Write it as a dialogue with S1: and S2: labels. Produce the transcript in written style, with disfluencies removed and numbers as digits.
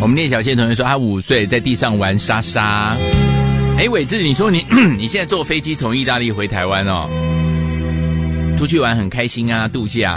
S1: 我们聂小倩同学说，他5岁在地上玩沙沙。哎，伟志，你说你现在坐飞机从意大利回台湾哦，出去玩很开心啊，度假